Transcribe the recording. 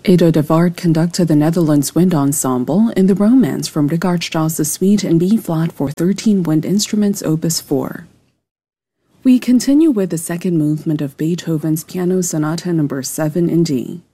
Edo de Waard conducted the Netherlands Wind Ensemble in the Romance from Richard Strauss's Suite in B-flat for 13 wind instruments, Opus 4. We continue with the second movement of Beethoven's Piano Sonata No. 7 in D.